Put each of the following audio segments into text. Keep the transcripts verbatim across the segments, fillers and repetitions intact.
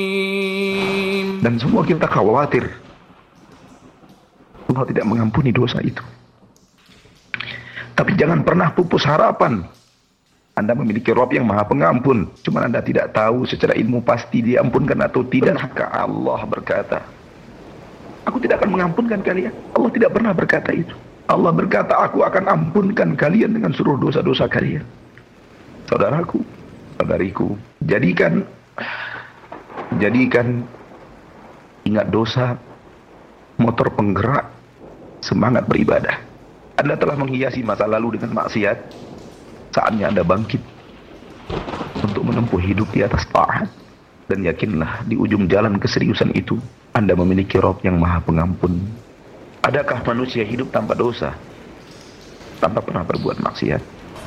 Dan semua kita khawatir Allah tidak mengampuni dosa itu. Tapi jangan pernah pupus harapan. Anda memiliki Rabb yang Maha Pengampun, cuma Anda tidak tahu secara ilmu pasti diampunkan atau tidak. Maka Allah berkata, aku tidak akan mengampunkan kalian. Allah tidak pernah berkata itu. Allah berkata, aku akan ampunkan kalian dengan seluruh dosa-dosa kalian. Saudaraku, saudariku, jadikan jadikan ingat dosa motor penggerak semangat beribadah. Anda telah menghiasi masa lalu dengan maksiat, saatnya Anda bangkit untuk menempuh hidup di atas taat. Dan yakinlah di ujung jalan keseriusan itu Anda memiliki Rabb yang Maha Pengampun. Adakah manusia hidup tanpa dosa, tanpa pernah berbuat maksiat?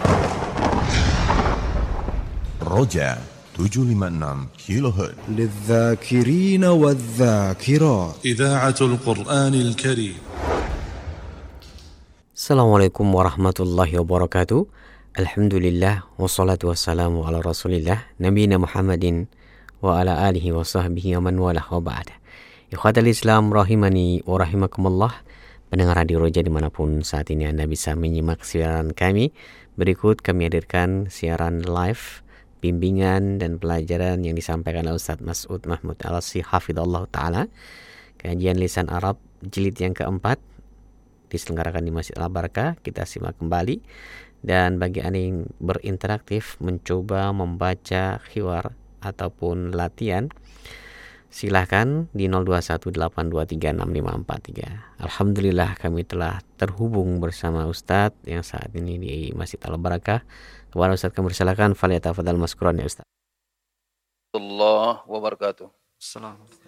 Roja tujuh lima enam kilohertz للذاكرين والذاكرات إذاعة القرآن الكريم. Assalamualaikum warahmatullahi wabarakatuh. Alhamdulillah wassalatu wassalamu ala Rasulillah nabiyina Muhammadin wa ala alihi wa sahbihi wa man walah wa ba'd. Ikhwatal Islam rahimani wa rahimakumullah. Pendengar Radio Roja dimanapun saat ini Anda bisa menyimak siaran kami. Berikut kami hadirkan siaran live bimbingan dan pelajaran yang disampaikan oleh Ustaz Mas'ud Mahmud Al-Asy hafizallahu taala. Kajian lisan Arab jilid yang keempat diselenggarakan di Masjid Al-Barakah. Kita simak kembali. Dan bagi Anda yang berinteraktif mencoba membaca khiwar ataupun latihan, silahkan di nol dua satu delapan dua tiga enam lima empat tiga. Alhamdulillah kami telah terhubung bersama Ustadz yang saat ini di Masjid Al-Barakah. Kepada Ustadz kami persilakan, falyatafadhal maskuran ya Ustadz. Allah wabarakatuh. Assalamualaikum.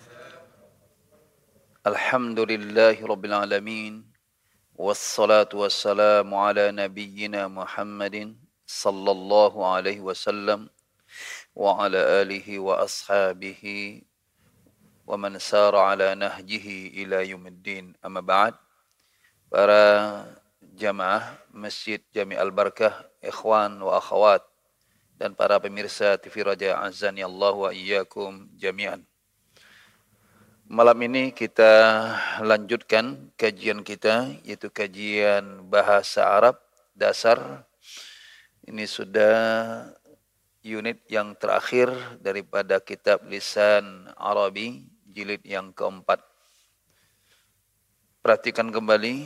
Alhamdulillahi rabbil alamin. Wassalatu wassalamu ala nabiyyina Muhammadin sallallahu alaihi wasallam wa ala alihi wa ashabihi wa man sara ala nahjihi ila yaumiddin. Amma ba'd. Para jamaah Masjid Jami' Al-Barakah, ikhwan wa akhwat, dan para pemirsa T V Raja azani Allah wa iyyakum jami'an. Malam ini kita lanjutkan kajian kita, yaitu kajian bahasa Arab dasar. Ini sudah unit yang terakhir daripada kitab lisan Arabi jilid yang keempat. Perhatikan kembali.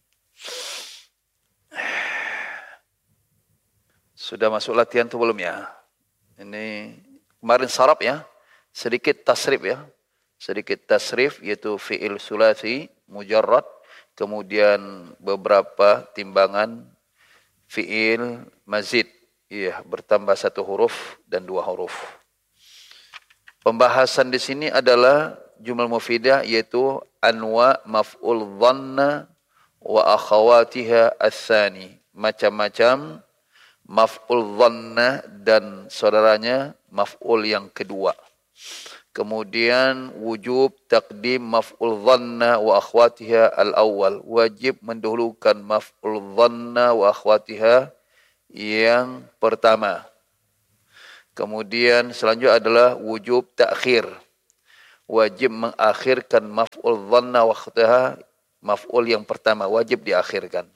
Sudah masuk latihan itu belum ya? Ini kemarin saraf ya, sedikit tasrif ya. Sedikit tasrif yaitu fi'il sulasi mujarrad, kemudian beberapa timbangan fi'il mazid, iya, bertambah satu huruf dan dua huruf. Pembahasan di sini adalah jumal mufidah, yaitu anwa maf'ul dhanna wa akhawatiha ats-tsani, macam-macam maf'ul dhanna dan saudaranya maf'ul yang kedua. Kemudian wujub takdim maf'ul dhanna wa akhwatiha al-awwal, wajib mendahulukan maf'ul dhanna wa akhwatiha yang pertama. Kemudian selanjutnya adalah wujub takhir, wajib mengakhirkan maf'ul dhanna wa akhwatiha, maf'ul yang pertama wajib diakhirkan.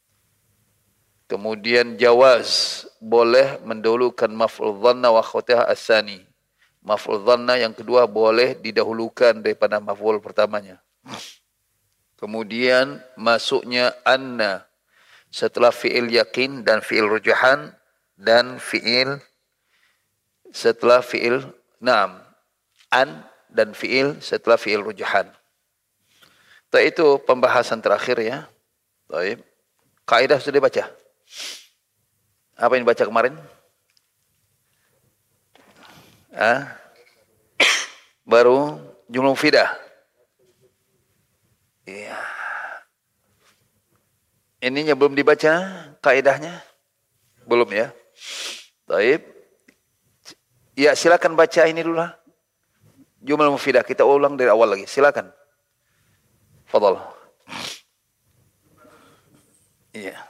Kemudian jawaz, boleh mendahulukan maf'ul dhanna wa akhwatiha as-tsani. Maf'ul dhanna yang kedua boleh didahulukan daripada maf'ul pertamanya. Kemudian masuknya anna setelah fi'il yakin dan fi'il rujuhan, dan fi'il setelah fi'il na'am, an dan fi'il setelah fi'il rujuhan. Itu pembahasan terakhir ya. Baik. Kaidah sudah dibaca. Apa yang dibaca kemarin? Ah? Baru jumlah mufidah. Iya. Ininya belum dibaca kaidahnya? Belum ya? Baik. Ya, silakan baca ini dulu lah. Jumlah mufidah kita ulang dari awal lagi. Silakan. Fadhal. Iya.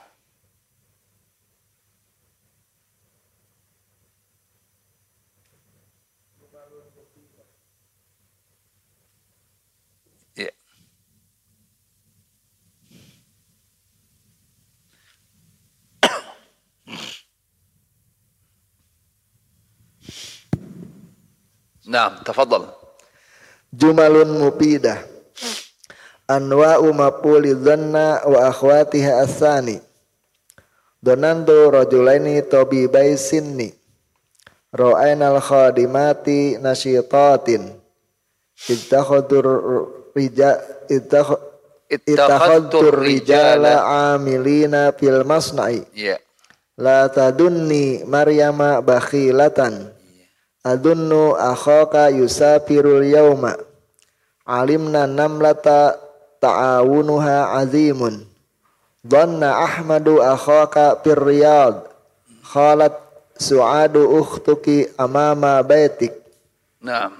Naam, tafadhal. Jumalun mufidah. Anwa'u maf'uli dhanna wa akhwatiha as-sani. Donantu rajulaini tabibai sinni. Ra'ainal khadimati nasyitatin. Ittakhadur rija ittakhadur rijala amilina fil masna'i. Ya. La tadunni Maryama bakhilatan. Adunnu akhaka yusafirul yawma. Alimna namlata ta'awunuha azimun. Dhanna Ahmadu akhaka fir riyad. Khalat su'adu ukhtuki amama baitik. Naam.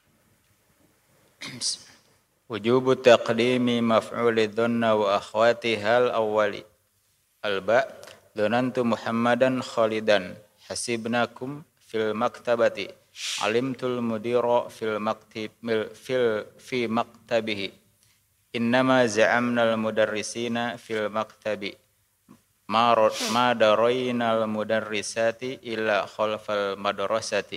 Wujubu taqdimi maf'uli dhanna wa akhwatiha al-awwali. Al-ba' dhanantu Muhammadan khalidan hasibnakum fil maktabati alimtul mudira fil maktib fil fi maktabihi innama za'amna al-mudarrisina fil maktabi ma ma darayna al-mudarrisati illa khalfal madrasati.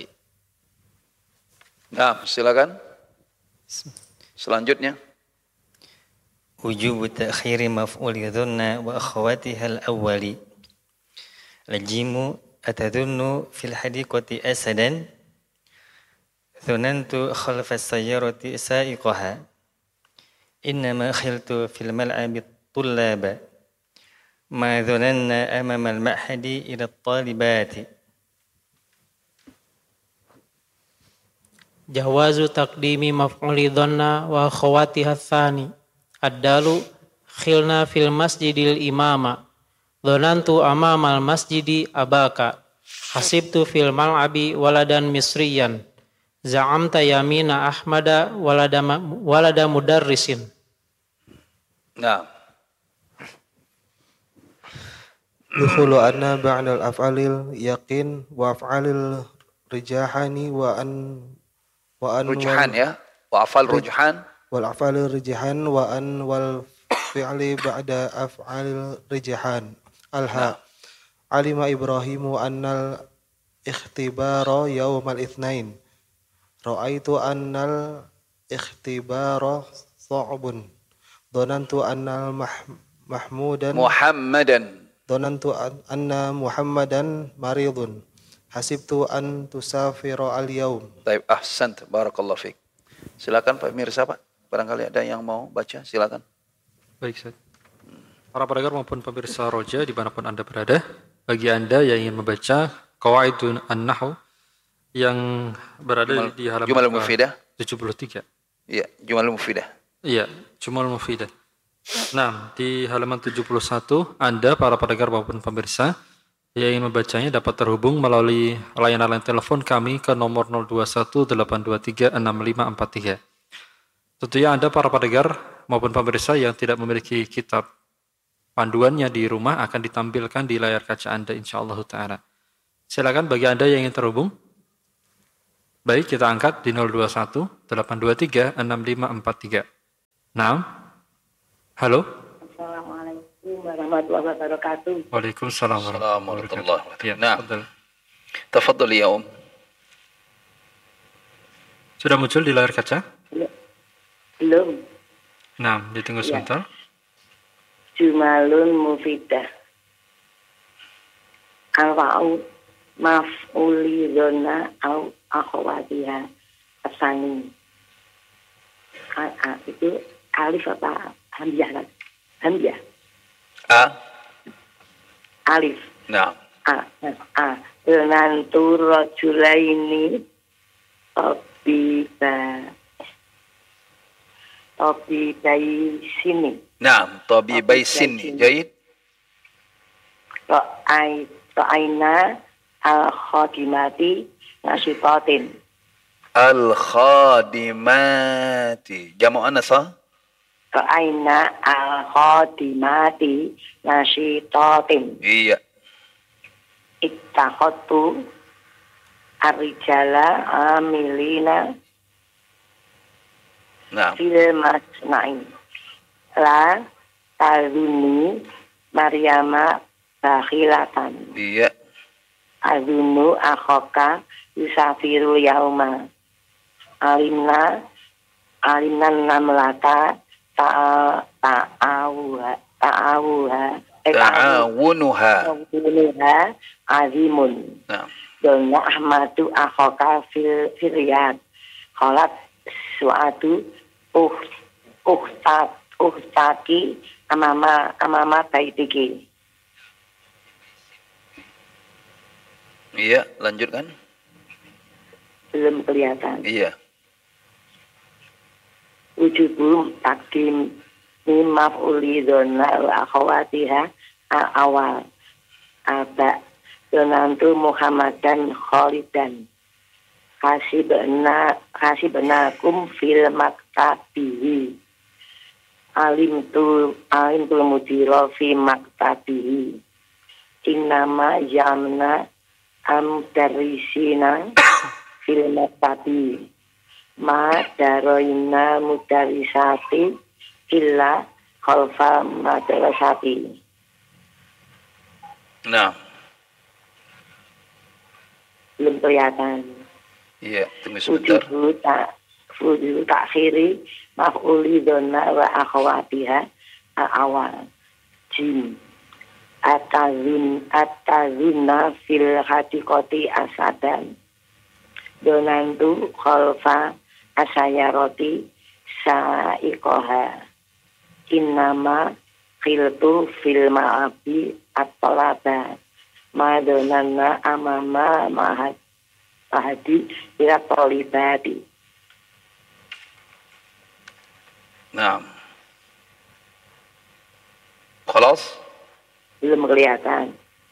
Nah, silakan. Selanjutnya. Wujubu ta'khiri maf'uli dhanna wa akhawatiha al-awwali. Al-jimu atadhunnu fil hadiqati asadan dhunantu khalfa as-sayyarati sa'iqaha innama khiltu fil mal'abi tullaba ma dhunanna amama al-ma'hadi ila at-talibati. Jawazu taqdimi maf'uli dhanna wa akhawatiha tsani ad-dalu khilna fil masjidil imama dhanantu amamal masjidi abaka hasibtu fil mal'abi waladan misriyan za'amta yamina ahmada walada walada mudarrisin. Nah. Yukhulu anna ba'dal af'alil yaqin wa af'alil rijahani wa an wa an rujhan ya wa af'al rujhan wal af'alil rijhan wa an wal fi'li ba'da af'alil rijhan. Alha alima Ibrahimu annal ikhtibara yaumal itsnain ra'aitu annal ikhtibara sa'bun dhanantu annal mahmudan Muhammadan dhanantu anna Muhammadan maridun hasibtu an tusafira al yaum. Baik, ahsant, barakallahu fiik. Silakan Pak Mirsa, Pak. Barangkali ada yang mau baca, silakan. Baik, Ustaz. Para pendengar maupun pemirsa Roja dimanapun Anda berada, bagi Anda yang ingin membaca Qawaidun An-Nahwu yang berada Jumal, di halaman Jumal Mufidah tujuh puluh tiga. Iya, Jumal Mufidah. Iya, Jumal Mufidah. Nah, di halaman tujuh puluh satu Anda para pendengar maupun pemirsa yang ingin membacanya dapat terhubung melalui layanan telepon kami ke nomor nol dua satu delapan dua tiga enam lima empat tiga. Tentunya Anda para pendengar maupun pemirsa yang tidak memiliki kitab panduannya di rumah akan ditampilkan di layar kaca Anda insyaallah taala. Silakan bagi Anda yang ingin terhubung. Baik, kita angkat di nol dua satu delapan dua tiga enam lima empat tiga. Naam. Halo. Assalamualaikum warahmatullahi wabarakatuh. Waalaikumsalam warahmatullahi wabarakatuh. Ya, nah, tafadhal ya Om. Sudah muncul di layar kaca? Belum. Nah, ditunggu ya. Sebentar. Jumalun mufidah. Al-wa'u maf'uli dhanna au akhawatiha asani. A itu alif apa hamzah kan? Hamzah. A. Alif. Nah. A. A. Nantu rajulaini tabiba. Tabibai sini. Nah, tabibai sini. Jayid. Ra'ai ra'aina al-khadimati nasyitatin. Al-khadimati. Jamu anasa? Ra'aina al-khadimati nasyitatin. Iya. Ittakhadtu ar-rijala amilina nah. fil masna'i. La tazunni Maryama bakhilatan. Iya. Azunu akhaka yusafiru yauma. alimna alimna namlata ta ta'awuha ta'awuha ta'awunuha ta'awunuha azimun. Nah. Dona ahmadu akhoka fil firyat kholat suatu uh uhtat uhtaki amama amama baitiki. Iya, lanjutkan. Belum kelihatan. Iya. Wujubu takdim mimaf uli dona wa akhawatiha awal aba donantu Muhammadan Khalidan kasibna kasibnakum fil maktabihi alim tu alim tu mudira fi maktabihi innama jamna am darisina fil maktabi ma daroina mudarisati illa khalfa madrasati. Nah, belum kelihatan. Iya, tunggu sebentar. Wujudu tak wujudu takhiri maf'uli donna wa akhawatiha awal jim atazun atazunna fil hatiqati asadan donantu khalfa asayaroti sa'iqoha innama khiltu fil ma'abi at-talaba madonanna amama mahad mahadi ila talibati. Nah, khalas? Belum kelihatan.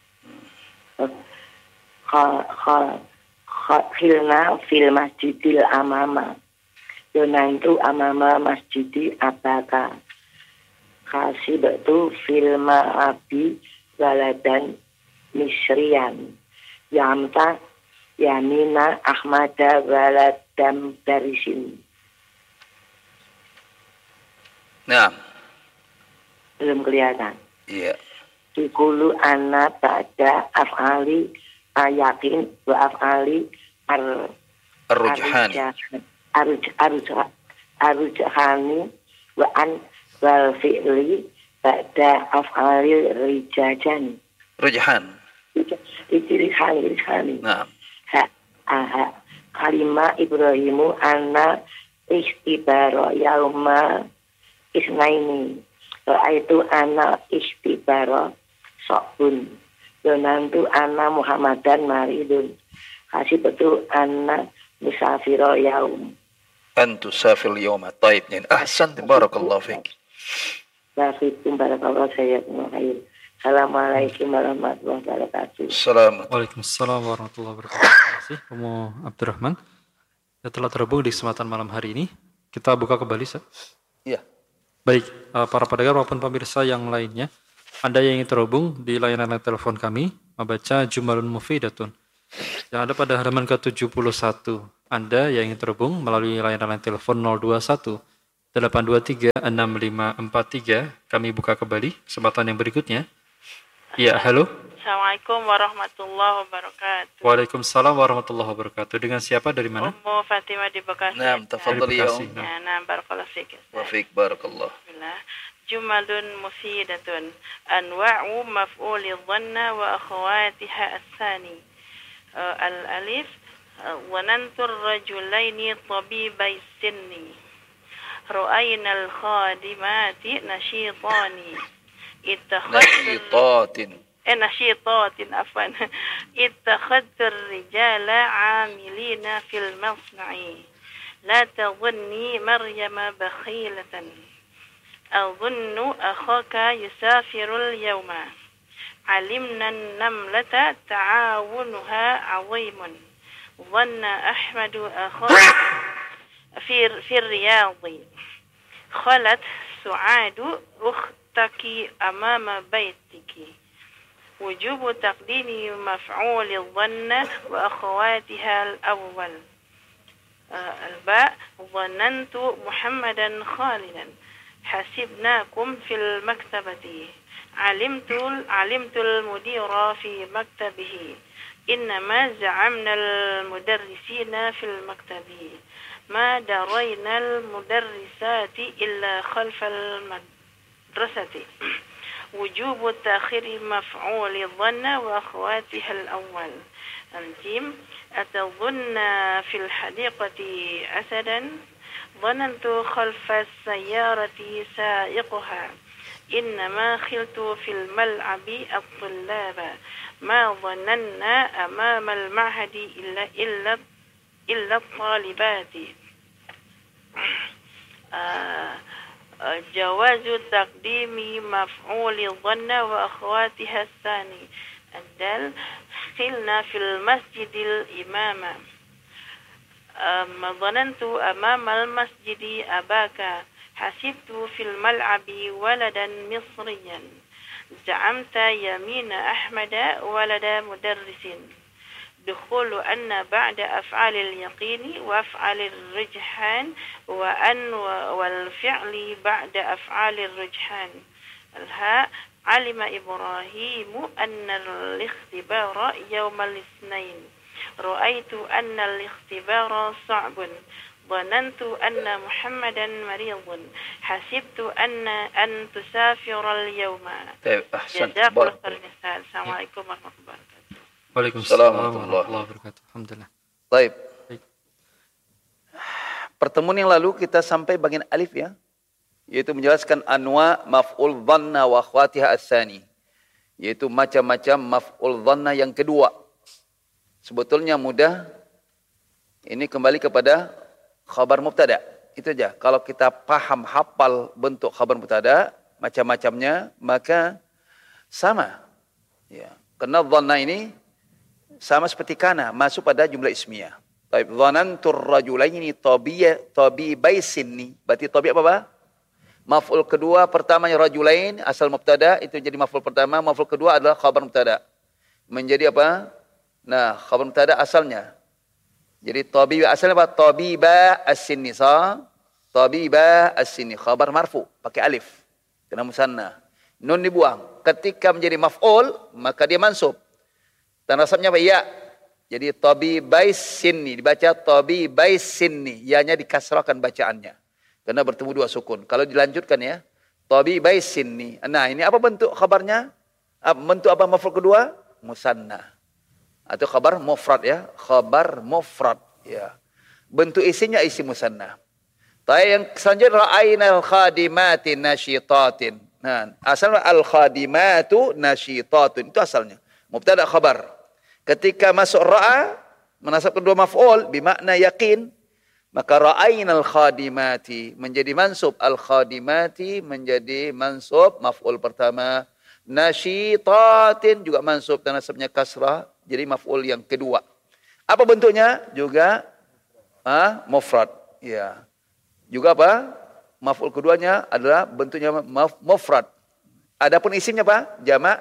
Khilna fil masjidil amama donantu amama masjidi abaka khasibatu fil ma'abi waladan misriyan yamta yamina ahmada waladam darisin. Nah, belum kelihatan. Iya. Dikulu anak ba'da af'ali ayakin wa af'ali ar ar-rujhani aruj aruj arujhani wa an wal fi'li ba'da af'ali rijajan. Rujhan. Rijhani rijhani. Nah. Ha aha kalima Ibrahimu anna istibara yauma isnaini. Itu anak istibara sokun donantu anna Muhammadan maridun kasih betul anna musafiro yaum antu safil yauma taib nin ahsan barakallahu fiik. Bafikum barakallahu sayyikum khair. Assalamualaikum warahmatullahi wabarakatuh. Assalamualaikum. Waalaikumsalam warahmatullahi wabarakatuh. Terima kasih Umu Abdurrahman yang telah terhubung di kesempatan malam hari ini. Kita buka kembali, Sir. Iya. Baik, para pendengar maupun pemirsa yang lainnya, Anda yang ingin terhubung di layanan telepon kami, membaca Jumalun Mufidatun yang ada pada halaman ke tujuh puluh satu. Anda yang ingin terhubung melalui layanan telepon nol dua satu delapan dua tiga enam lima empat tiga. Kami buka kembali kesempatan yang berikutnya. Ya, halo. Assalamualaikum warahmatullahi wabarakatuh. Waalaikumsalam warahmatullahi wabarakatuh. Dengan siapa, dari mana? Ummu Fatimah di Bekasi. Nah, tafadhali ya. Ya, nah, barakallahu fiik. Wa fiik barakallah. Bismillah. Jumalun mufidatun anwa'u maf'uli dhanna wa akhawatiha as-sani. Al-alif wanantur rajulaini tabibai sinni. Ra'ayna al-khadimati nashitani. Nashitatin. Eh nashitatin afwan. Ittakhadtu ar-rijala 'amilina fil masna'i. La tadhunni Maryama bakhilatan. Adhunnu akhaka yusafiru al-yawma. Alimna an-namlata ta'awunuha 'azimun. Dhanna Ahmadu akhaka fi fi riyadhi. Khalat su'adu ukhtaki amama baitiki. وجوب تقديم مفعول الظن وأخواتها الأول. الباء ظننت محمدا خالدا حسبناكم في المكتبة علمت علمت المدير في مكتبه إنما زعمنا المدرسين في المكتب ما درينا المدرسات إلا خلف المدرسة وجوب تأخير مفعول ظن وأخواتها الأول أنتم أتظن في الحديقة أسدا ظننت خلف السيارة سائقها إنما خلت في الملعب الطلاب ما ظننا أمام المعهد إلا إلا إلا الطالبات آه جواز تقديم مفعول ظن وأخواتها الثاني الدال خلنا في المسجد الإمام ظننت أمام المسجد أباك حسبت في الملعب ولدا مصريا زعمت يمين أحمد ولد مدرس دخول أن بعد أفعال اليقين وأفعال الرجحان وأن والفعل بعد أفعال الرجحان الهاء علم إبراهيم أن الاختبار يوم الاثنين رأيت أن الاختبار صعب ظننت أن محمدا مريض حسبت أن أن تسافر اليوم جزاك الله خير. السلام عليكم ورحمة الله وبركاته. Waalaikumsalam warahmatullahi wabarakatuh. Alhamdulillah. Baik. Pertemuan yang lalu kita sampai bagian alif ya, yaitu menjelaskan anwa maf'ul dhanna wa akhwatiha ats-tsani, yaitu macam-macam maf'ul dhanna yang kedua. Sebetulnya mudah. Ini kembali kepada khabar mubtada. Itu aja. Kalau kita paham hafal bentuk khabar mubtada macam-macamnya, maka sama. Ya. Karena dhanna ini sama seperti kana, masuk pada jumlah ismiyah. Taib dhanantur rajulaini tabiya tabibai sinni. Berarti tabi apa, Pak? Maf'ul kedua pertamanya rajulain asal mubtada itu jadi maf'ul pertama, maf'ul kedua adalah khabar mubtada. Menjadi apa? Nah, khabar mubtada asalnya. Jadi tabiba asalnya apa? Tabiba as-sinni. Sa tabiba as-sinni khabar marfu pakai alif. Kena musanna. Nun dibuang. Ketika menjadi maf'ul maka dia mansub. Dan nasabnya apa? Ya. Jadi tabibai sinni dibaca tabibai sinni. Ya-nya dikasrahkan bacaannya. Karena bertemu dua sukun. Kalau dilanjutkan ya, tabibai sinni. Nah, ini apa bentuk khabarnya? Bentuk apa maf'ul kedua? Musanna. Atau khabar mufrad ya, khabar mufrad ya. Bentuk isinya isi musanna. Tapi yang selanjutnya ra'ainal khadimati nasyitatin. Nah, asalnya al khadimatu nasyitatun itu asalnya. Mubtada khabar. Ketika masuk ra'a menasab kedua maf'ul bermakna yakin, maka ra'ainal khadimati menjadi mansub, al khadimati menjadi mansub maf'ul pertama, nasyitatin juga mansub dan nasabnya kasrah jadi maf'ul yang kedua. Apa bentuknya? Juga ah, mufrad ya. Juga apa? Maf'ul keduanya adalah bentuknya mufrad. Adapun isimnya apa? Jamak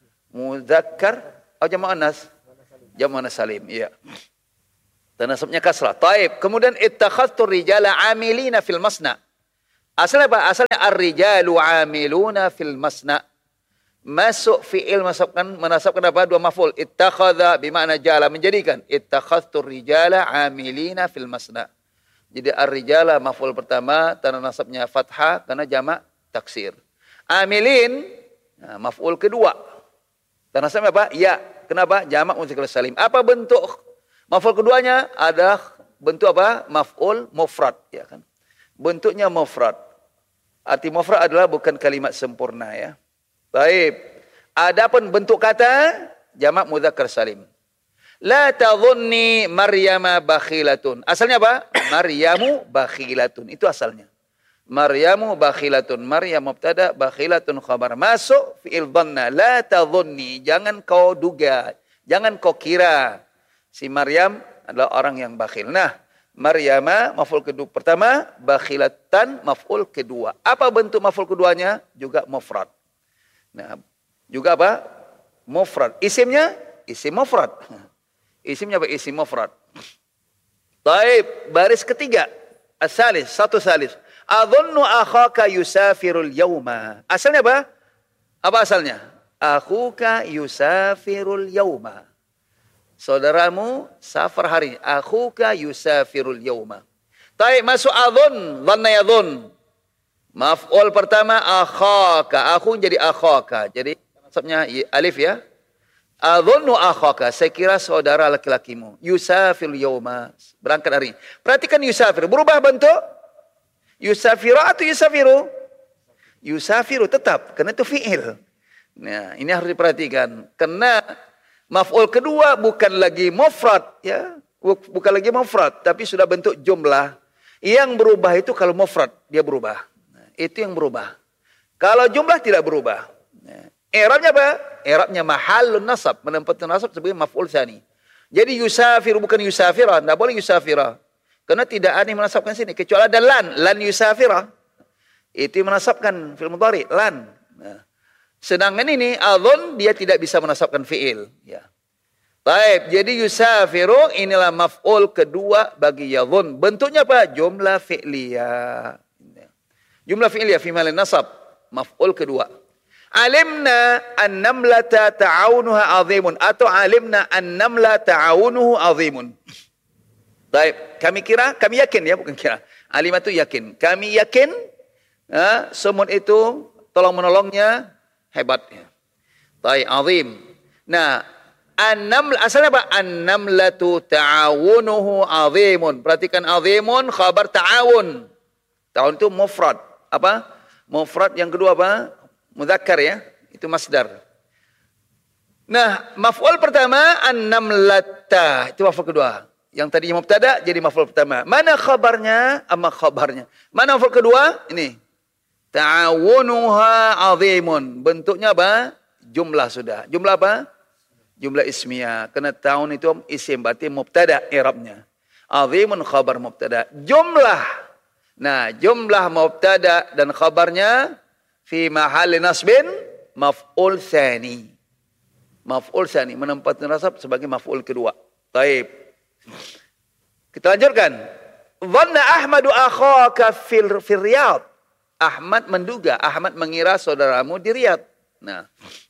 muzakkar atau jamak anas? Jamak anas salim, iya. Dan nasabnya kasrah. Taib. Kemudian ittakhadtu rijala amilina fil masna. Asalnya apa? Asalnya ar-rijalu amiluna fil masna. Masuk fi'il masukkan menasabkan apa? Dua maf'ul. Ittakhadha bermakna jala menjadikan. Ittakhadtu rijala amilina fil masna. Jadi ar-rijala maf'ul pertama tanda nasabnya fathah karena jamak taksir. Amilin nah, maf'ul kedua. Tanda nasabnya apa? Ya. Kenapa? Jamak muzakkar salim. Apa bentuk maf'ul keduanya? Ada bentuk apa? Maf'ul mufrad, ya kan? Bentuknya mufrad. Arti mufrad adalah bukan kalimat sempurna ya. Baik. Adapun bentuk kata jamak muzakkar salim. La tadhunni Maryama bakhilatun. Asalnya apa? Maryamu bakhilatun. Itu asalnya. Maryamu bakhilatun. Maryam mubtada, bakhilatun khabar. Masuk fi'il dhanna. La tadhunni. Jangan kau duga. Jangan kau kira. Si Maryam adalah orang yang bakhil. Nah, Maryama maf'ul kedua pertama, bakhilatan maf'ul kedua. Apa bentuk maf'ul keduanya? Juga mufrad. Nah, juga apa? Mufrad. Isimnya? Isim mufrad. Isimnya apa? Isim mufrad. Taib. Baris ketiga. Asalis. Satu salis. Adhunnu akhaka yusafirul yawma. Asalnya apa? Apa asalnya? Akhuka yusafirul yawma. Saudaramu safar hari ini. Akhuka yusafirul yawma. Taib masuk adhun, dhanna yadhun. Maf'ul pertama akhaka, akhu jadi akhaka. Jadi maksudnya alif ya. Adhunnu akhaka, saya kira saudara laki-lakimu. Yusafir yawma, berangkat hari ini. Perhatikan yusafir, berubah bentuk. Yusafiru atau yusafiru? Yusafiru tetap, karena itu fi'il. Nah, ini harus diperhatikan. Karena maf'ul kedua bukan lagi mufrad, ya. Bukan lagi mufrad, tapi sudah bentuk jumlah. Yang berubah itu kalau mufrad, dia berubah. Nah, itu yang berubah. Kalau jumlah tidak berubah. Nah, i'rabnya apa? I'rabnya mahallun nasab, menempatkan nasab sebagai maf'ul tsani. Jadi yusafir bukan yusafira, tidak boleh yusafira. Karena tidak ada yang menasabkan sini kecuali ada lan, lan yusafira. Itu yang menasabkan fi'il mudhari, lan. Nah, sedangkan ini adhun dia tidak bisa menasabkan fi'il, ya. Baik, jadi yusafiru inilah maf'ul kedua bagi yadhun. Bentuknya apa? Jumlah fi'liyah. Jumlah fi'liyah fi mahallin nasab, maf'ul kedua. Alimna an-namlata ta'awunuha azimun atau alimna an-namla ta'awunuhu azimun. Baik, kami kira, kami yakin ya, bukan kira. Alim itu yakin. Kami yakin ya, semut itu tolong menolongnya hebat ya. Baik, azim. Nah, an-naml asalnya apa? An-namlatu ta'awunuhu azimun. Perhatikan azimun khabar ta'awun. Ta'awun itu mufrad. Apa? Mufrad yang kedua apa? Mudzakkar ya, itu masdar. Nah, maf'ul pertama an-namlata, itu maf'ul kedua. Yang tadinya mubtada jadi maf'ul pertama. Mana khabarnya? Amma khabarnya. Mana maf'ul kedua? Ini. Ta'awunuha azimun. Bentuknya apa? Jumlah sudah. Jumlah apa? Jumlah ismiyah. Karena ta'awun itu isim, berarti mubtada i'rabnya. Azimun khabar mubtada. Jumlah. Nah, jumlah mubtada dan khabarnya fi mahalli nasbin maf'ul tsani. Maf'ul tsani menempatkan nasab sebagai maf'ul kedua. Baik. Kita lanjutkan. Dhanna Ahmadu akhaka fil fil Riyadh. Ahmad menduga, Ahmad mengira saudaramu di Riyadh. Nah.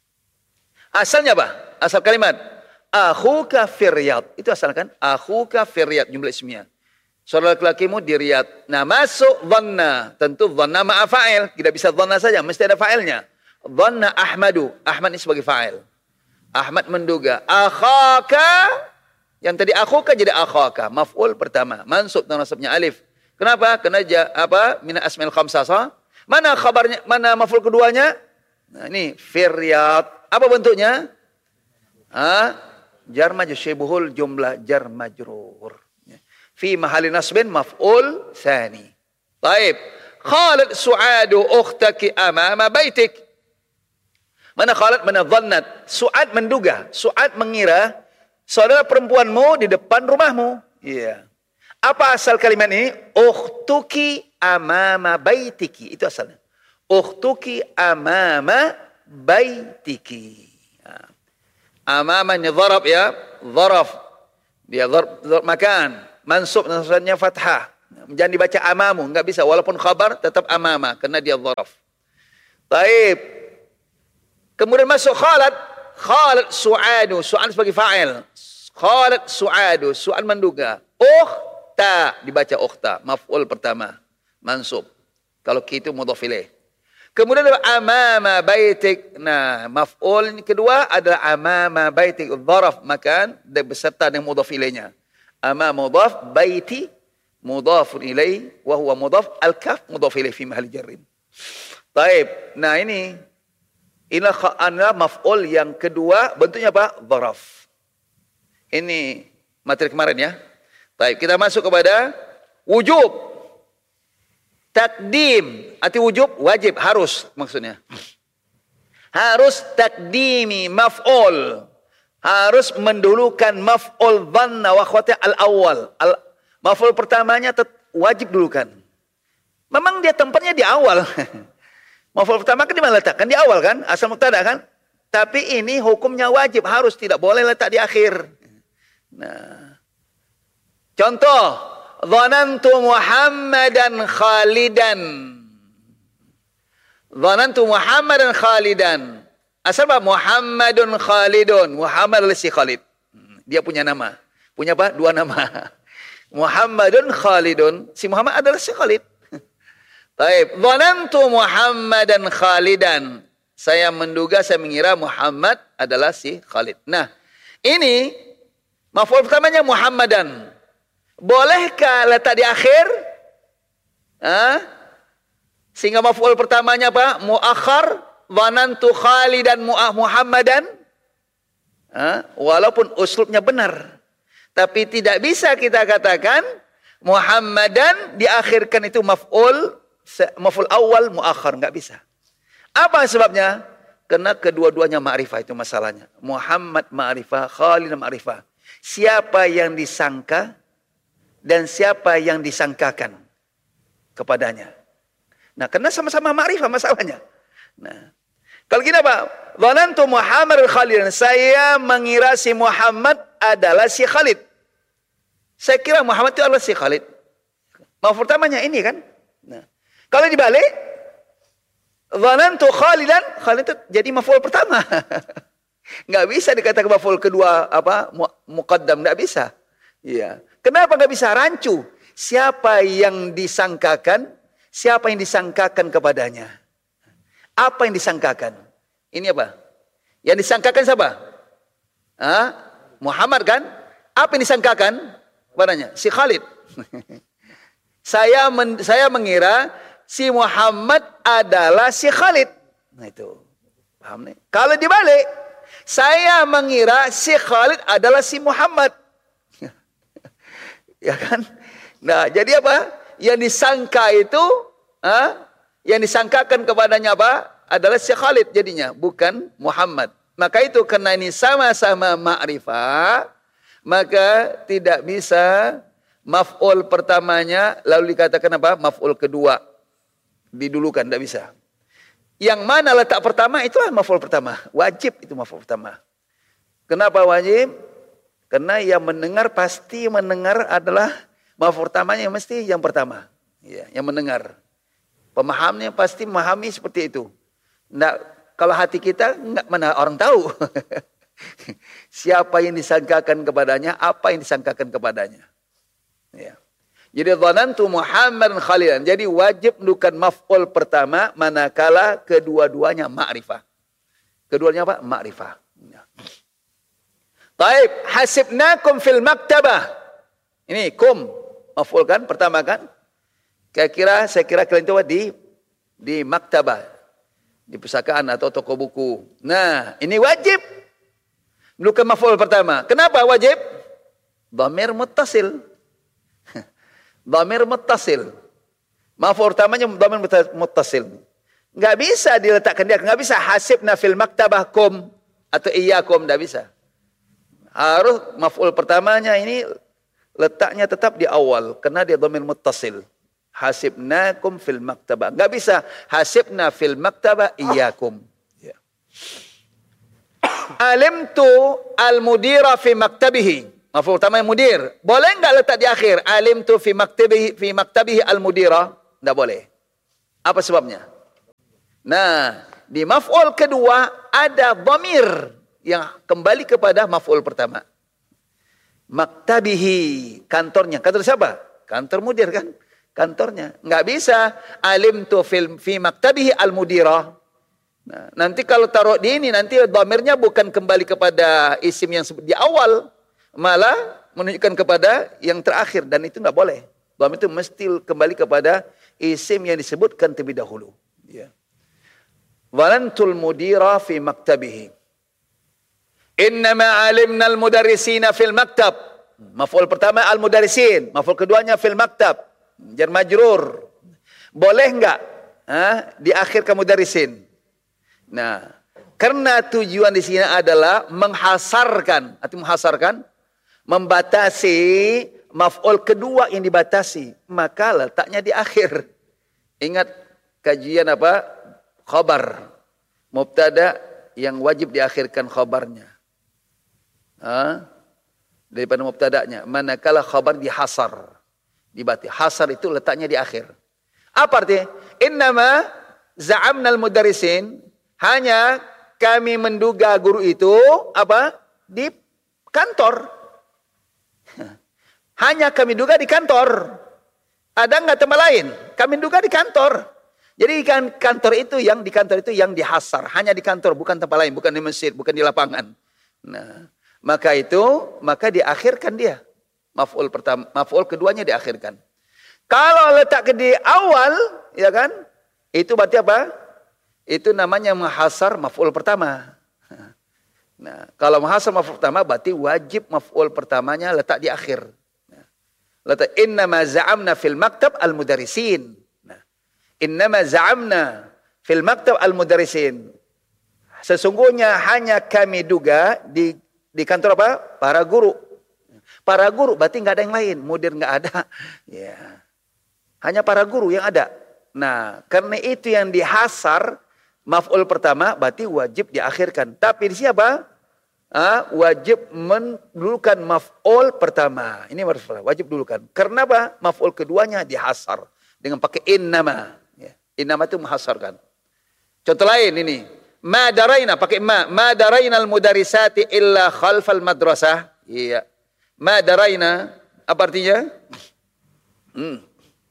Asalnya apa? Asal kalimat akhuka fil Riyadh. Itu asal kan? Akhuka fil Riyadh jumlah ismiyah. Saudara laki-lakimu di Riyadh. Nah, masuk dhanna. Tentu dhanna ma'a fa'il. Tidak bisa dhanna saja. Mesti ada fa'ilnya. Dhanna Ahmadu. Ahmad ini sebagai fa'il. Ahmad menduga. Akhaka. Yang tadi akhuka jadi akhaka. Maf'ul pertama. Mansub dan nasabnya alif. Kenapa? Karena apa? Mina asma'il khamsah. Mana khabarnya? Mana maf'ul keduanya? Nah, ini. Fir Riyadh. Apa bentuknya? Ha? Jar majrur. Syibuhul jumlah jar majrur. Fi mahalli nasbin maf'ul tsani. Baik. Khalat Su'adu ukhtaki amama baitik. Mana khalat, mana dhannat. Su'ad menduga, Su'ad mengira saudara perempuanmu di depan rumahmu. Iya. Apa asal kalimat ini? Ukhtuki amama baitiki. Itu asalnya. Ukhtuki amama baitiki. Amama ini dharab ya, dharaf. Dia dharab, dharab makan. Mansub nasabnya fathah. Jangan dibaca amamu, enggak bisa walaupun khabar tetap amama karena dia dharaf. Baik. Kemudian masuk khalat, khalat Su'adu, Su'ad sebagai fa'il. Khalat Su'adu, Su'ad menduga. Ukhta dibaca ukhta, maf'ul pertama, mansub. Kalau itu mudhaf ilaih. Kemudian amama baitik. Nah, maf'ul kedua adalah amama baitik dharaf, maka beserta dengan mudhaf ilaihnya. Ama mudhaf baiti mudhafun ilaih wa huwa mudhaf al-kaf mudhaf ilaih fi mahall jarrin. Baik. Nah, ini inilah maf'ul yang kedua, bentuknya apa? Dharaf. Ini materi kemarin ya. Baik, kita masuk kepada wujub. Takdim, arti wujub wajib, harus maksudnya. Harus takdimi maf'ul. Harus mendulukan maf'ul dhanna wa akhwatiha al-awwal. Al maf'ul pertamanya wajib dulukan. Memang dia tempatnya di awal. Maf'ul pertama kan di mana letakkan? Di awal kan? Asal mubtada kan? Tapi ini hukumnya wajib, harus, tidak boleh letak di akhir. Nah. Contoh, dhanantu Muhammadan khalidan. Dhanantu Muhammadan khalidan. Asal apa? Muhammadun Khalidun. Muhammad adalah si Khalid. Dia punya nama. Punya apa? Dua nama. Muhammadun Khalidun. Si Muhammad adalah si Khalid. Baik, dhanantu Muhammadan Khalidan. Saya menduga, saya mengira Muhammad adalah si Khalid. Nah, ini maf'ul pertamanya Muhammadan. Bolehkah letak di akhir? Hah? Sehingga maf'ul pertamanya apa? Muakhar, dhanantu Khalidan Muhammadan. Hah? Walaupun uslubnya benar. Tapi tidak bisa kita katakan Muhammadan diakhirkan itu maf'ul maf'ul awal muakhar, enggak bisa. Apa sebabnya? Karena kedua-duanya ma'rifah, itu masalahnya. Muhammad ma'rifah, Khalid ma'rifah. Siapa yang disangka dan siapa yang disangkakan kepadanya. Nah, karena sama-sama ma'rifah masalahnya. Nah, kalau gini apa? Dhanantu Muhammad Khalid. Saya mengira si Muhammad adalah si Khalid. Saya kira Muhammad itu adalah si Khalid. Maf'ul pertamanya ini kan. Nah, kalau dibalik, dhanantu Khalidan, Khalid itu jadi maf'ul pertama. Enggak bisa dikatakan maf'ul kedua apa muqaddam, enggak bisa. Iya. Kenapa enggak bisa? Rancu. Siapa yang disangkakan? Siapa yang disangkakan kepadanya? Apa yang disangkakan? Ini apa? Yang disangkakan siapa? Hah? Muhammad kan? Apa yang disangkakan kepadanya? Si Khalid. saya men, saya mengira si Muhammad adalah si Khalid. Nah itu. Paham nih? Kalau dibalik, saya mengira si Khalid adalah si Muhammad. Ya kan? Nah, jadi apa? Yang disangka itu, ah, yang disangkakan kepadanya apa? Adalah si Khalid jadinya, bukan Muhammad. Maka itu karena ini sama-sama ma'rifah, maka tidak bisa maf'ul pertamanya lalu dikatakan apa? Maf'ul kedua. Didulukan, tidak bisa. Yang mana letak pertama itulah maf'ul pertama. Wajib itu maf'ul pertama. Kenapa wajib? Karena yang mendengar pasti mendengar adalah maf'ul pertamanya yang mesti yang pertama. Ya, yang mendengar. Pemahamnya pasti memahami seperti itu. Nggak, kalau hati kita enggak, mana orang tahu. Siapa yang disangkakan kepadanya, apa yang disangkakan kepadanya. Ya. Jadi dhanantu Muhammad Khalidan. Jadi wajib mendudukan maf'ul pertama manakala kedua-duanya ma'rifah. Keduanya apa? Ma'rifah. Ya. Baik, hasibnakum fil maktabah. Ini kum maf'ul kan pertama kan? Kira-kira saya kira kalian itu di di maktabah, di pustakaan atau toko buku. Nah, ini wajib mendudukan maf'ul pertama. Kenapa wajib? Dhamir muttasil. Dhamir muttasil. Maf'ul utamanya dhamir muttasil. Enggak bisa diletakkan dia, enggak bisa hasibna fil maktabah kum atau iyyakum, enggak bisa. Harus maf'ul pertamanya ini letaknya tetap di awal karena dia dhamir muttasil. Hasibnakum fil maktabah. Enggak bisa hasibna fil maktabah iyyakum. Ya. Alimtu al-mudira fi maktabihi. Maf'ul utama yang mudir. Boleh enggak letak di akhir? Alimtu fi maktabihi fi maktabihi al-mudira? Enggak boleh. Apa sebabnya? Nah, di maf'ul kedua ada dhamir yang kembali kepada maf'ul pertama. Maktabihi, kantornya. Kantor siapa? Kantor mudir kan? Kantornya. Enggak bisa alimtu fil fi maktabihi al-mudira. Nah, nanti kalau taruh di ini nanti dhamirnya bukan kembali kepada isim yang di awal, malah menunjukkan kepada yang terakhir dan itu enggak boleh. Dhamir itu mesti kembali kepada isim yang disebutkan terlebih dahulu. Ya. Walantul mudira fi maktabihi. Innama alimna al-mudarrisina fil maktab. Maf'ul pertama al-mudarrisin, maf'ul keduanya fil maktab. Jar majrur. Boleh enggak? Ha? Di akhir kamu mudarrisin. Nah, karena tujuan di sini adalah menghasarkan, arti menghasarkan, membatasi maf'ul kedua yang dibatasi, maka letaknya di akhir. Ingat kajian apa? Khabar. Mubtada yang wajib diakhirkan khabarnya. Ha? Daripada mubtada'nya. Manakala khabar dihasar. Dibati. Hasar itu letaknya di akhir. Apa artinya? Innama za'amnal mudarrisin. Hanya kami menduga guru itu apa? Di kantor. Hanya kami duga di kantor. Ada nggak tempat lain? Kami duga di kantor. Jadi kan kantor itu yang di kantor itu yang dihasar. Hanya di kantor, bukan tempat lain. Bukan di masjid, bukan di lapangan. Nah, maka itu, maka diakhirkan dia. Maf'ul pertama, maf'ul keduanya diakhirkan. Kalau letak ke di awal, ya kan? Itu berarti apa? Itu namanya menghasar maf'ul pertama. Nah, kalau menghasar maf'ul pertama berarti wajib maf'ul pertamanya letak di akhir. Nah, letak innama za'amna fil maktab al-mudarisin. Nah, innama za'amna fil maktab al-mudarisin. Sesungguhnya hanya kami duga di di kantor apa? Para guru. Para guru berarti nggak ada yang lain, mudir nggak ada. Ya. Hanya para guru yang ada. Nah, karena itu yang dihasar maf'ul pertama berarti wajib diakhirkan. Tapi di siapa? Ah, wajib mendulukan maf'ul pertama. Ini wajib dulukan. Karena apa? Maf'ul keduanya dihasar dengan pakai innama. Ya. Innama itu menghasarkan. Contoh lain ini. Ma daraina pakai ma. Ma daraina al-mudarisati illa khalfal madrasah. Iya. Ma daraina apa artinya? Hmm.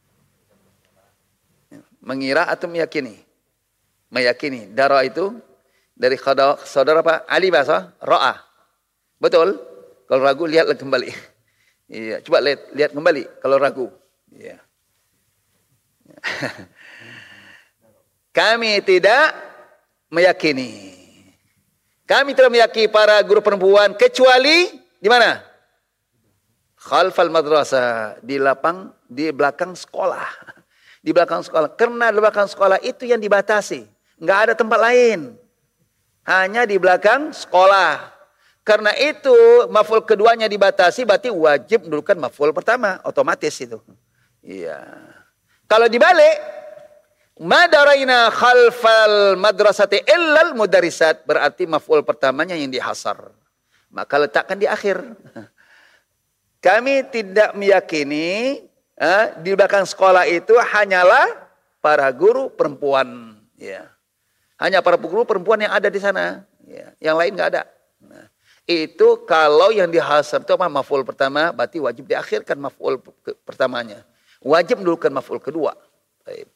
Mengira atau meyakini? Meyakini. Dara itu dari saudara apa? Ali bahasa ra'a. Betul? Kalau ragu lihat kembali. Iya, coba lihat lihat kembali kalau ragu. Iya. Kami tidak meyakini. Kami tidak meyakini para guru perempuan kecuali di mana? Khalfal madrasah, di lapang di belakang sekolah. Di belakang sekolah. Karena di belakang sekolah itu yang dibatasi. Nggak ada tempat lain. Hanya di belakang sekolah. Karena itu maf'ul keduanya dibatasi berarti wajib mendulukan maf'ul pertama. Otomatis itu. Iya. Kalau dibalik. Madaraina khalfal madrasati illal mudarisat. Berarti maf'ul pertamanya yang dihasar. Maka letakkan di akhir. Kami tidak meyakini eh, di belakang sekolah itu hanyalah para guru perempuan. Ya. Hanya para guru perempuan yang ada di sana. Ya. Yang lain nggak ada. Nah, itu kalau yang dihasar itu apa? Maf'ul pertama berarti wajib diakhirkan maf'ul pertamanya. Wajib mendulukan maf'ul kedua. Baik.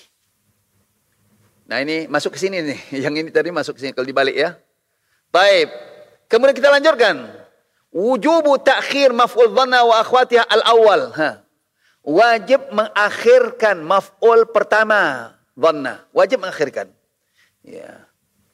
Nah ini masuk ke sini nih. Yang ini tadi masuk ke sini kalau dibalik ya. Baik. Kemudian kita lanjutkan. Wujubu ta'khir maf'ul dhanna wa akhwatiha al-awwal. Ha. Wajib mengakhirkan maf'ul pertama dhanna. Wajib mengakhirkan. Ya.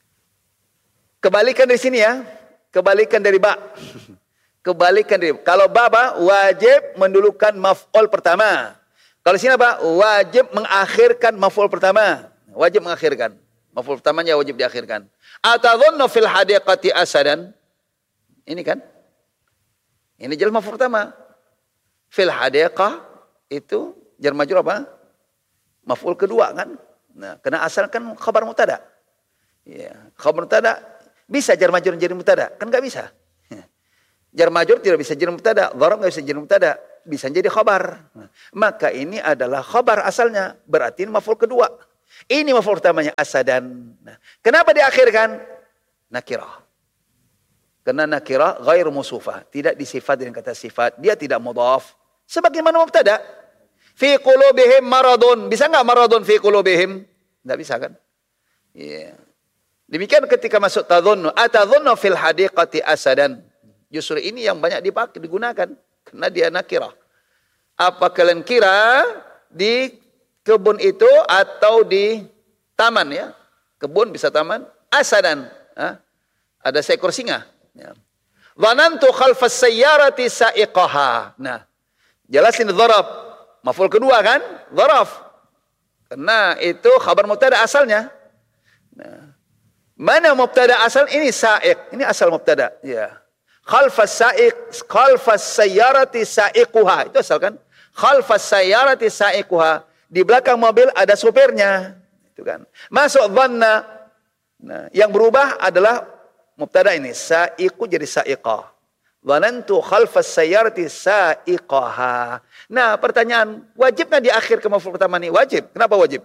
Kebalikan dari sini ya. Kebalikan dari ba. Kebalikan dari kalau baba wajib mendulukan maf'ul pertama. Kalau sini apa? Wajib mengakhirkan maf'ul pertama. Wajib mengakhirkan. Maf'ul pertamanya wajib diakhirkan. Atadhunnu fil hadiqati asadan. Ini kan? Ini jar maf'ul pertama. Fil hadiqah itu jar majrur apa? Maf'ul kedua kan? Nah, kena asal kan khabar mubtada. Ya, khabar mubtada bisa jar majrur jadi mubtada, kan enggak bisa. Jar majrur tidak bisa jadi mubtada, dharaf enggak bisa jadi mubtada, bisa jadi khabar. Nah, maka ini adalah khabar asalnya, berarti ini maf'ul kedua. Ini maf'ul pertamanya asadan. Nah, kenapa diakhirkan? Nakirah. Karena nakirah ghair musufah, tidak disifat dengan kata sifat, dia tidak mudhaf. Sebagaimana mubtada. Fi qulubihim maradun, bisa enggak maradun fi qulubihim? Enggak bisa kan? Iya. Yeah. Demikian ketika masuk tadhunnu, atadhunnu fil hadiqati asadan. Justru ini yang banyak dipakai digunakan karena dia nakirah. Apa kalian kira di kebun itu atau di taman ya? Kebun bisa taman, asadan. Ha? Ada seekor singa. Ya. Dhanantu khalfas sayyarati sa'iqaha. Nah, jelas ini dharaf. Maf'ul kedua kan? Dharaf. Karena itu khabar mubtada asalnya. Nah, mana mubtada asal? Ini sa'iq. Ini asal mubtada. Ya. Khalfas sa'iq, khalfas sayyarati sa'iquha. Itu asal kan? Khalfas sayyarati sa'iquha. Di belakang mobil ada supirnya. Itu kan. Masuk dhanna. Nah, yang berubah adalah mubtada ini sa'iqu jadi sa'iqah. Dhanantu khalfas sayyarati sa'iqaha. Nah, pertanyaan, wajib enggak di akhir ke maf'ul pertama ini? Wajib. Kenapa wajib?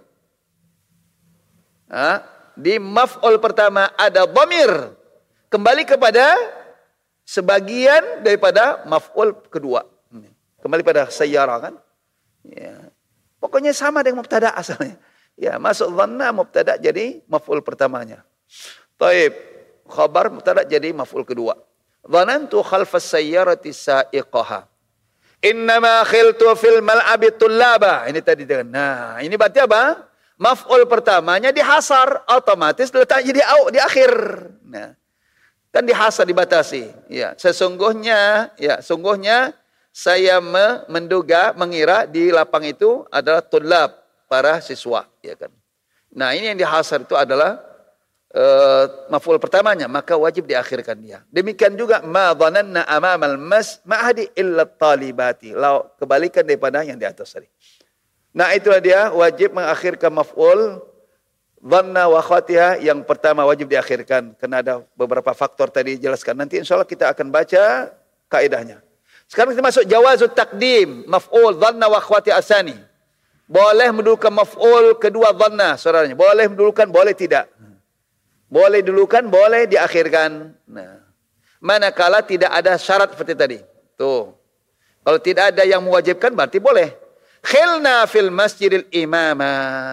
Hah? Di maf'ul pertama ada dhamir. Kembali kepada sebagian daripada maf'ul kedua. Kembali pada sayyara kan? Ya. Pokoknya sama dengan mubtada asalnya. Ya, masuk dhanna mubtada jadi maf'ul pertamanya. Taib, khabar mubtada jadi maf'ul kedua. Dhanantu khalfas sayyarati sa'iqaha. Innama khiltu fil mal'abi tullaba. Ini tadi dengan. Nah, ini berarti apa? Maf'ul pertamanya dihasar, otomatis letak jadi au di akhir. Nah, kan dihasar dibatasi. Ya, sesungguhnya, ya, sungguhnya saya me menduga, mengira di lapang itu adalah tullab, para siswa, ya kan. Nah, ini yang dihasar itu adalah uh, maf'ul pertamanya, maka wajib diakhirkan dia. Demikian juga ma dhananna amamal mas ma'hadi illa talibati. Law, kebalikan daripada yang di atas tadi. Nah, itulah dia wajib mengakhirkan maf'ul dhanna wa khatiha. Yang pertama wajib diakhirkan karena ada beberapa faktor tadi dijelaskan. Nanti insyaallah kita akan baca kaidahnya. Sekarang kita masuk jawazut taqdim maf'ul dhanna wa khatiha asani. Boleh mendulukan maf'ul kedua dhanna, saudaranya. Boleh mendulukan, boleh tidak. Boleh dulukan, boleh diakhirkan. Nah, manakala tidak ada syarat seperti tadi. Tuh. Kalau tidak ada yang mewajibkan berarti boleh. Khilna fil masjidil imama.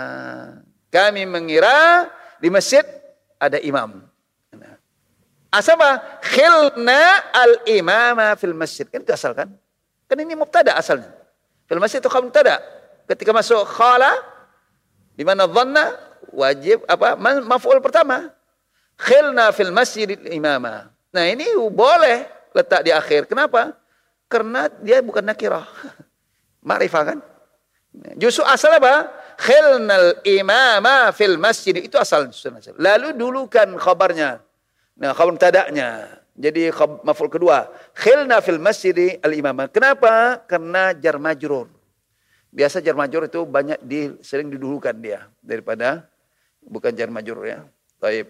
Kami mengira di masjid ada imam. Nah. Asal apa? Khilna al imama fil masjid. Kan itu asal kan? Kan ini mubtada asalnya. Fil masjid itu khabar mubtada. Ketika masuk khala, di mana dhanna wajib apa? Maf'ul pertama. Khilna fil masjidil imama. Nah, ini boleh letak di akhir. Kenapa? Karena dia bukan nakirah. Ma'rifah kan? Justru asal apa? Khilnal imama fil masjid. Itu asal. Lalu dulukan khabarnya. Nah, khabar mubtada'nya. Jadi maf'ul kedua. Khilna fil masjid al imama. Kenapa? Karena jar majrur. Biasa jar majrur itu banyak di, sering didulukan dia daripada bukan jar majrur ya. Taib.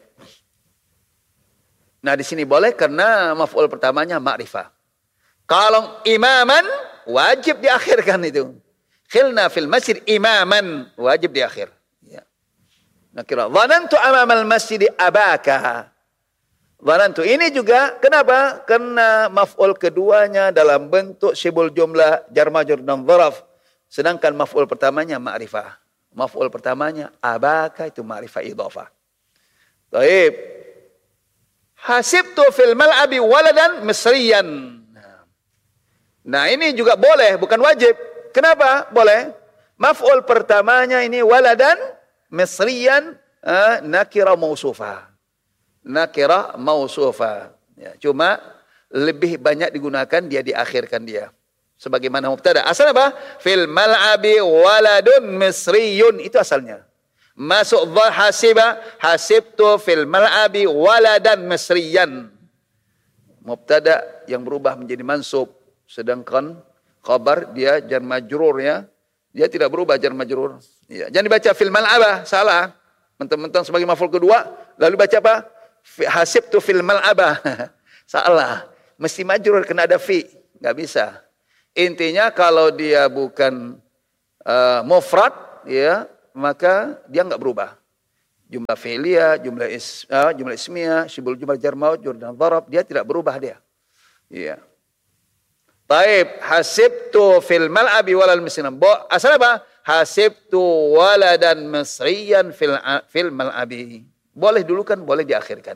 Nah, di sini boleh karena maf'ul pertamanya ma'rifah. Kalau imaman wajib diakhirkan itu. Khilna fil masjid imaman wajib di akhir. Ya. Nah, kira dhanantu amamal masjid abaka. Dhanantu ini juga kenapa? Karena maf'ul keduanya dalam bentuk syibul jumlah jar majrur dan dzaraf. Sedangkan maf'ul pertamanya ma'rifah. Maf'ul pertamanya abaka itu ma'rifah idhafah. Baik. Hasibtu fil mal'abi waladan misriyan. Nah, ini juga boleh, bukan wajib. Kenapa? Boleh. Maf'ul pertamanya ini waladan misriyan uh, nakira mausufah. Nakira mausufah. Ya, cuma lebih banyak digunakan dia diakhirkan dia. Sebagaimana mubtada. Asal apa? Fil mal'abi waladun misriyun. Itu asalnya. Masuk hasiba. Hasibtu fil mal'abi waladan misriyan. Mubtada yang berubah menjadi mansub. Sedangkan khabar dia jar majrur ya. Dia tidak berubah jar majrur. Ya. Jangan dibaca fil mal'abah. Salah. Mentang-mentang sebagai maf'ul kedua. Lalu baca apa? Hasibtu fil mal'abah. Salah. Mesti majrur kena ada fi. Nggak bisa. Intinya kalau dia bukan uh, mufrad, ya, maka dia nggak berubah. Jumlah fi'liyah, jumlah is, uh, jumlah ismiyah, syibul jumlah jar majrur dan dharab, dia tidak berubah dia. Iya. Taib, hasibtu fil mal'abi walal misriyan. Asal apa? Hasibtu waladan misriyan fil fil mal'abi. Boleh dulukan, boleh diakhirkan.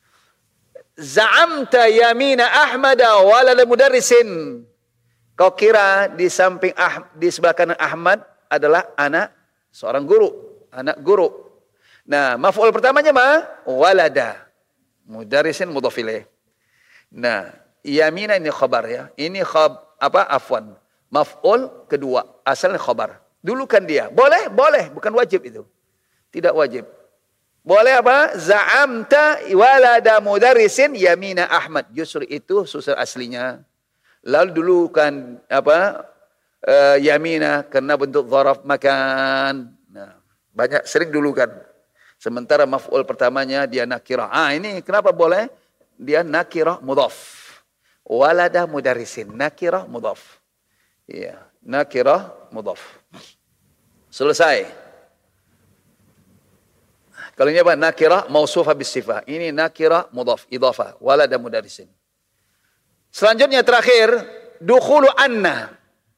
Za'amta yamina Ahmada walada mudarrisin. Kau kira di samping ah, di sebelah kanan Ahmad adalah anak seorang guru, anak guru. Nah, maf'ul pertamanya mah walada. Mudarrisin mudhaf ilaih. Nah, yamina ini khabar ya. Ini khab apa afwan. Maf'ul kedua, asalnya khabar. Dulukan dia. Boleh, boleh, bukan wajib itu. Tidak wajib. Boleh apa? Za'amta walada mudarrisin yamina Ahmad. Justru itu susul aslinya. Lalu dulukan apa? Uh, yamina karena bentuk dzaraf makan. Nah, banyak sering dulukan. Sementara maf'ul pertamanya dia nakirah. Ah, ini kenapa boleh? Dia nakirah mudhaf. Walada mudarrisin, nakirah mudhaf. Iya, nakirah mudhaf. Selesai. Kalau ini apa? Nakirah mausufah bisifah. Ini nakirah mudhaf, idhafah. Walada mudarrisin. Selanjutnya terakhir, dukhulu anna.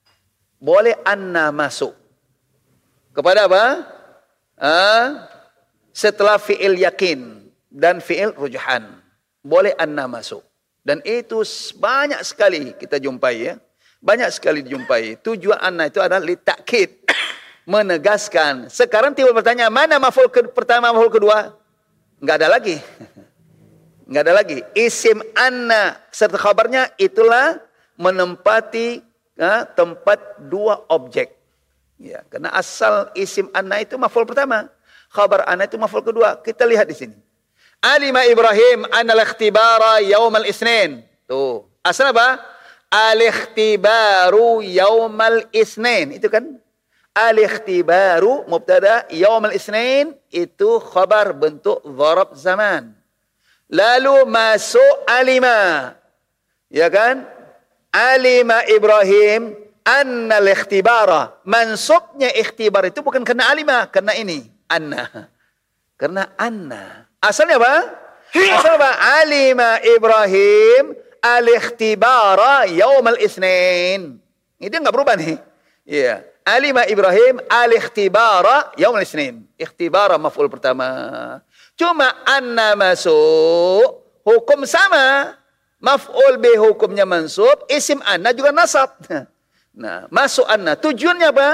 boleh anna masuk. Kepada apa? Ah, setelah fi'il yakin dan fi'il rujuhan. Boleh anna masuk. Dan itu banyak sekali kita jumpai ya. Banyak sekali dijumpai. Tujuan anna itu adalah litakkid. Menegaskan. Sekarang timbul pertanyaan, mana maf'ul ke pertama, maf'ul kedua? Enggak ada lagi. Enggak ada lagi. Isim anna serta khabarnya itulah menempati ya, tempat dua objek. Ya, karena asal isim anna itu maf'ul pertama, khabar anna itu maf'ul kedua. Kita lihat di sini. Alima Ibrahim anna al-ikhtibara yaumal isnin. Tuh. Asal apa? Al-ikhtibaru yaumal isnin. Itu kan? Al-ikhtibaru mubtada, yaumal isnin itu khabar bentuk dharab zaman. Lalu masuk alima. Ya kan? Alima Ibrahim anna al-ikhtibara. Mansubnya ikhtibar itu bukan karena alima, karena ini anna. Karena anna. Asalnya apa? Asalnya apa? Alima Ibrahim al-ikhtibara yaumal isnin. Itu enggak berubah nih. Iya. Alima Ibrahim al-ikhtibara yaumal isnin. Ikhtibara maf'ul pertama. Cuma anna masuk, hukum sama. Maf'ul bih hukumnya mansub, isim anna juga nasab. Nah, masuk anna. Tujuannya apa?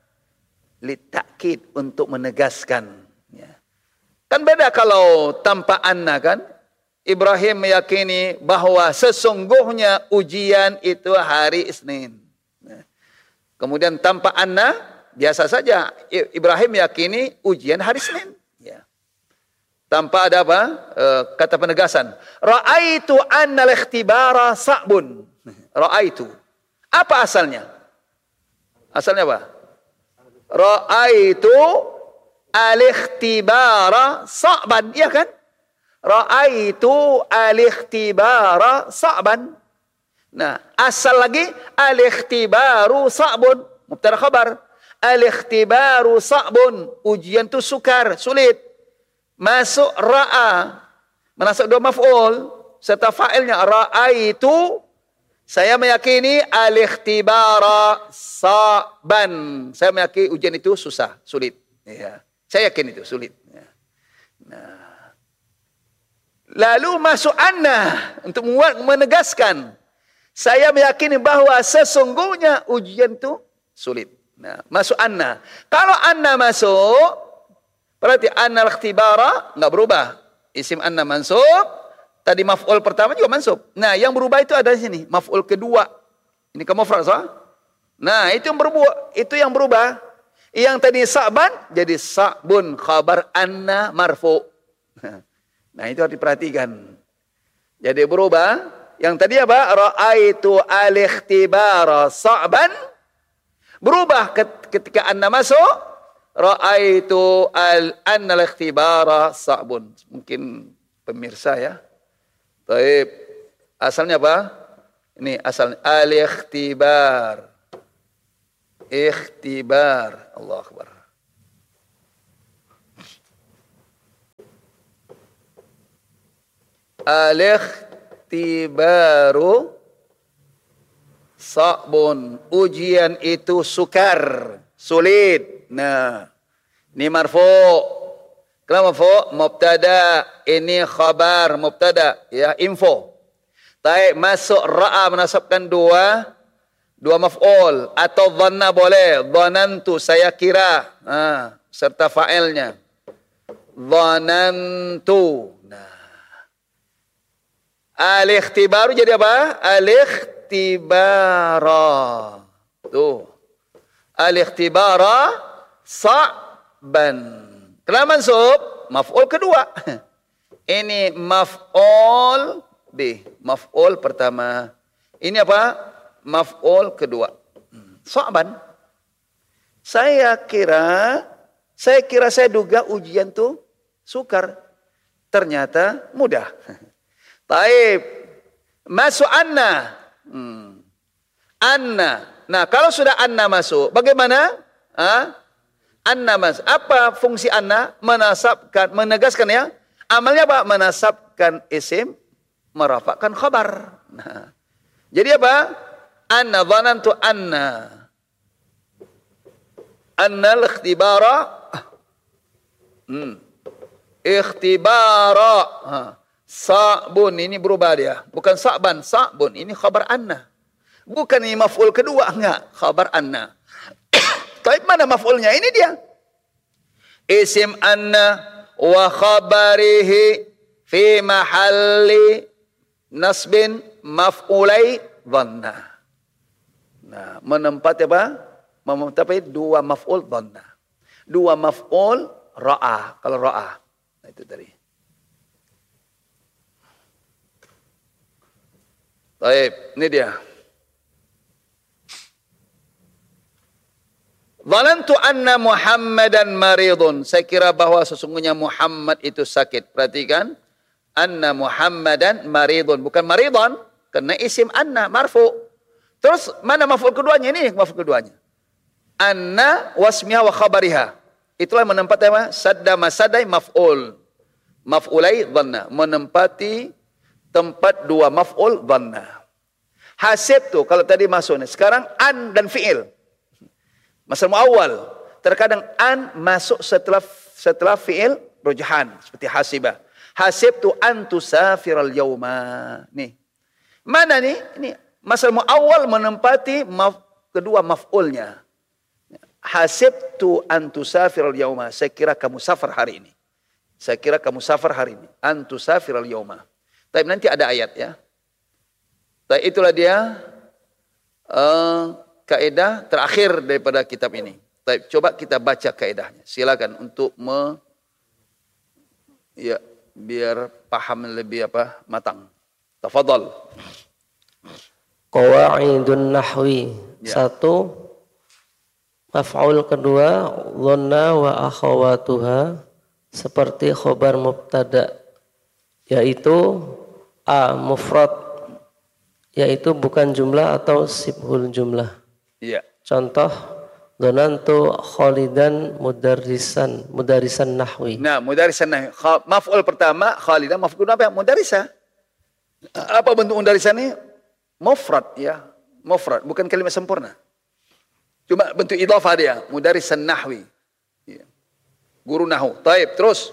Litakkid, untuk menegaskan. Ya. Kan beda kalau tanpa anna kan. Ibrahim meyakini bahwa sesungguhnya ujian itu hari Isnin. Kemudian tanpa anna, biasa saja. Ibrahim meyakini ujian hari Senin. Ya. Tanpa ada apa? E, kata penegasan. Ra'aitu anna al-ikhtibara sa'bun. Ra'aitu. Apa asalnya? Asalnya apa? Ra'aitu al-ikhtibara sa'ban. Iya kan? Ra'aitu al-ikhtibara sa'ban. Nah, asal lagi al-ikhtibaru sa'bun, mubtada khabar. Al-ikhtibaru sa'bun, ujian itu sukar, sulit. Masuk ra'a, menasab dua maf'ul serta fa'ilnya ra'aitu. Saya meyakini al-ikhtibara sa'ban. Saya meyakini ujian itu susah, sulit. Ya. Saya yakin itu sulit. Ya. Nah. Lalu masuk anna untuk menegaskan. Saya meyakini bahwa sesungguhnya ujian itu sulit. Nah, masuk anna. Kalau anna masuk, berarti anna al-ikhtibara enggak berubah. Isim anna mansub, tadi maf'ul pertama juga mansub. Nah, yang berubah itu ada di sini, maf'ul kedua. Ini ke mufrad, so? Nah, itu yang berubah, itu yang berubah. Yang tadi sa'ban jadi sa'bun, khabar anna marfu. Nah, itu harus diperhatikan. Jadi berubah. Yang tadi apa? Ra'aitu al-ikhtibara sa'ban. Berubah ketika anna masuk. Ra'aitu al-anna al-ikhtibara sa'bun. Mungkin pemirsa ya. Baik. Asalnya apa? Ini asalnya al-ikhtibar. Ikhtibar. Allah Akbar. Al-ikhtibar. Iktibaru sa'bun. Ujian itu sukar, sulit. Nah, ini marfu. Kenapa marfu? Mubtada. Ini khabar mubtada, ya, info. Baik, masuk ra'a menasabkan dua dua maf'ul atau dhanna boleh. Dhanantu, saya kira. Nah, serta fa'ilnya. Dhanantu. Al-ikhtibaru jadi apa? Al-ikhtibara. Tuh. Al-ikhtibara sa'ban. Kenapa mansub? Maf'ul kedua. Ini maf'ul B. Maf'ul pertama. Ini apa? Maf'ul kedua. Sa'ban. Saya kira, saya kira saya duga ujian tuh sukar. Ternyata mudah. Taib. Masuk anna. Hmm. Anna. Nah, kalau sudah anna masuk, bagaimana? Ha? Anna masuk. Apa fungsi anna? Menasabkan, menegaskan ya. Amalnya apa? Menasabkan isim, merafakkan khabar. Nah. Jadi apa? Anna dhanantu anna. annal ikhtibara hmm. ikhtibara ha. Sa'bun ini berubah dia. Bukan sa'ban, sa'bun. Ini khabar anna. Bukan ini maf'ul kedua, enggak. Khabar anna. Tapi mana maf'ulnya? Ini dia. Isim anna wa khabarihi fi mahalli nasbin maf'ulai dhanna. Nah, menempati apa? Menempati dua maf'ul dhanna. Dua maf'ul ra'a. Kalau ra'a. Nah, itu tadi. Baik, ini dia. Dhanantu anna Muhammadan maridun. Saya kira bahawa sesungguhnya Muhammad itu sakit. Perhatikan. Anna Muhammadan maridun. Bukan maridun. Kerana isim anna, marfu. Terus, mana maf'ul keduanya? Ini maf'ul keduanya. Anna wasmiha wa khabariha. Itulah menempati apa? Sadda masadai maf'ul. Maf'ulai dhanna. Menempati tempat dua maf'ul dhanna. Hasib tu kalau tadi masuk ni. Sekarang an dan fi'il. Masal muawwal. Terkadang an masuk setelah setelah fi'il rujhan seperti hasibah. Hasib tu an tusafiral yauma. Ni. Mana ni? Ini masal muawwal menempati maf, kedua maf'ulnya. Hasib tu an tusafiral yauma. Saya kira kamu safar hari ini. Saya kira kamu safar hari ini. An tusafiral yauma. Tapi nanti ada ayat ya. Tapi itulah dia uh, kaedah terakhir daripada kitab ini. Tapi coba kita baca kaedahnya. Silakan untuk me, ya biar paham lebih apa matang. Tafadhal. Qawaidun nahwi. Ya. Satu, maf'ul kedua, dhanna wa akhawatuha, seperti khobar mubtada, yaitu a mufrad, yaitu bukan jumlah atau sibhul jumlah. Iya. Contoh, dhanantu khalidan mudarrisan, mudarrisan nahwi. Nah, mudarrisan nahwi. Maf'ul pertama khalidan, maf'ul kedua apa? Mudarrisah. Apa bentuk mudarrisan ini? Mufrad ya, mufrad, bukan kalimat sempurna. Cuma bentuk idhafah dia, mudarrisan nahwi. Ya. Guru nahwu. Taib, terus.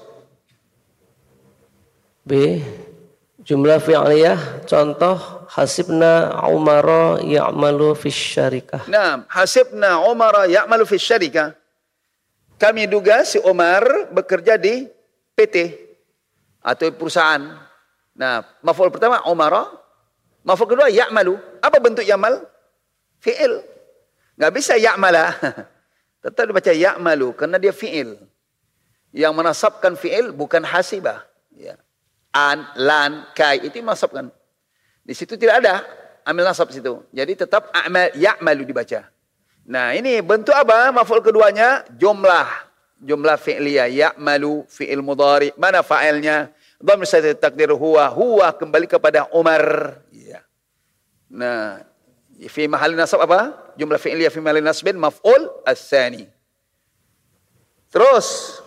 B, jumlah fi'liyah, contoh hasibna Umara ya'malu fis syarikah. Nah, hasibna Umara ya'malu fis syarikah. Kami duga si Umar bekerja di P T atau perusahaan. Nah, maf'ul pertama Umara, maf'ul kedua ya'malu. Apa bentuk ya'mal? Fi'il. Enggak bisa ya'mala. Tetap dibaca ya'malu karena dia fi'il. Yang menasabkan fi'il bukan hasibah. Ya. An, lan, kai itu menasabkan. Di situ tidak ada amil nasab situ. Jadi tetap a'mal ya'malu dibaca. Nah, ini bentuk apa? Maf'ul keduanya jumlah. Jumlah fi'liyah ya'malu fi'il mudhari. Mana fa'ilnya? Dhamir saya takdir huwa. Huwa kembali kepada Umar. Ya. Nah, fi mahal nasab apa? Jumlah fi'liyah fi mahal nasbin maf'ul as-sani. Terus